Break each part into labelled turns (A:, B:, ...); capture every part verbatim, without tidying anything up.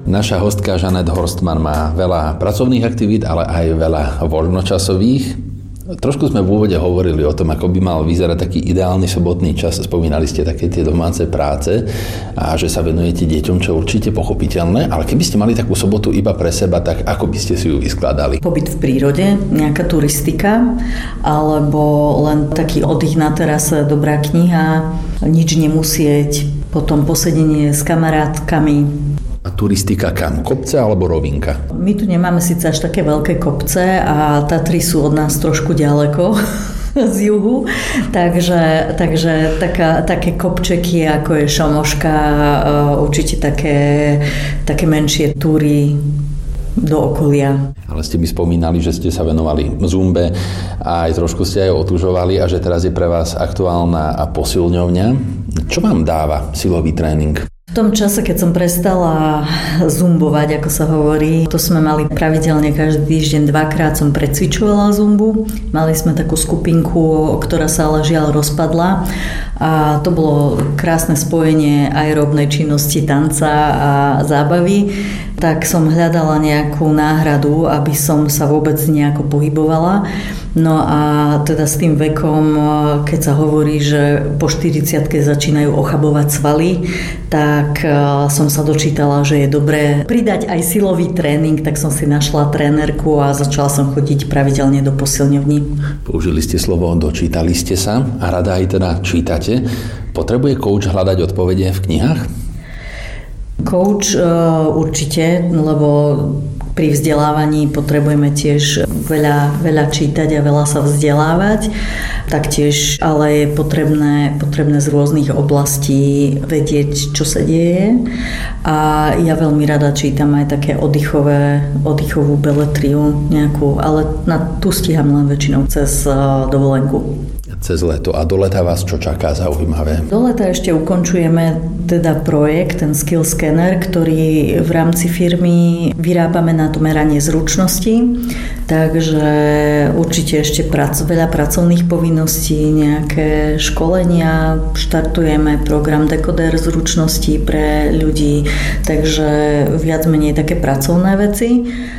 A: Naša hostka Žanet Horstmann má veľa pracovných aktivít, ale aj veľa voľnočasových. Trošku sme v úvode hovorili o tom, ako by mal vyzerať taký ideálny sobotný čas. Spomínali ste také tie domáce práce a že sa venujete deťom, čo určite pochopiteľné. Ale keby ste mali takú sobotu iba pre seba, tak ako by ste si ju vyskladali?
B: Pobyt v prírode, nejaká turistika, alebo len taký oddych na terase, dobrá kniha, nič nemusieť, potom posedenie s kamarátkami.
A: A turistika kam? Kopce alebo rovinka?
B: My tu nemáme síce až také veľké kopce a Tatry sú od nás trošku ďaleko z juhu, takže, takže taká, také kopčeky, ako je Šomoška, určite také, také menšie túry do okolia.
A: Ale ste mi spomínali, že ste sa venovali zumbe a aj trošku ste aj otužovali a že teraz je pre vás aktuálna posilňovňa. Čo vám dáva silový tréning?
B: V tom čase, keď som prestala zumbovať, ako sa hovorí, to sme mali pravidelne každý týždeň, dvakrát som precvičovala zumbu. Mali sme takú skupinku, ktorá sa ale žiaľ rozpadla a to bolo krásne spojenie aerobnej činnosti, tanca a zábavy. Tak som hľadala nejakú náhradu, aby som sa vôbec nejako pohybovala. No a teda s tým vekom, keď sa hovorí, že po štyridsiatke začínajú ochabovať svaly, tak som sa dočítala, že je dobré pridať aj silový tréning, tak som si našla trénerku a začala som chodiť pravidelne do posilňovní.
A: Použili ste slovo dočítali ste sa a rada aj teda čítate. Potrebuje coach hľadať odpovede v knihách?
B: Coach uh, určite, lebo pri vzdelávaní potrebujeme tiež veľa, veľa čítať a veľa sa vzdelávať. Taktiež ale je potrebné, potrebné z rôznych oblastí vedieť, čo sa deje. A ja veľmi rada čítam aj také oddychové, oddychovú beletriu nejakú, ale na tú stíham len väčšinou cez uh, dovolenku.
A: Cez leto. A do leta vás čo čaká zaujímavé?
B: Do leta ešte ukončujeme teda projekt, ten Skill Scanner, ktorý v rámci firmy vyrábame na to meranie zručností. Takže určite ešte prac, veľa pracovných povinností, nejaké školenia. Štartujeme program Dekoder zručností pre ľudí, takže viac menej také pracovné veci.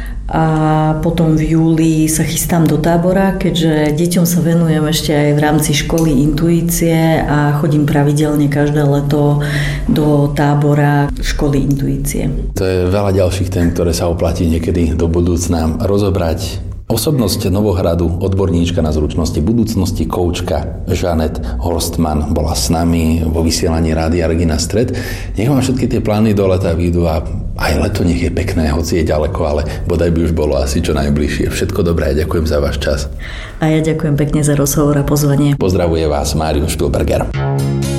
B: A potom v júli sa chystám do tábora, keďže deťom sa venujem ešte aj v rámci školy intuície a chodím pravidelne každé leto do tábora školy intuície.
A: To je veľa ďalších tém, ktoré sa oplatí niekedy do budúcna rozobrať. Osobnosť Novohradu, odborníčka na zručnosti budúcnosti, koučka Žanet Horstmann bola s nami vo vysielaní Rádia Regina Stred. Nech vám všetky tie plány do leta výjdu a aj leto nech je pekné, hoci je ďaleko, ale bodaj by už bolo asi čo najbližšie. Všetko dobré a ďakujem za váš čas.
B: A ja ďakujem pekne za rozhovor a pozvanie.
A: Pozdravuje vás Mário Špilberger.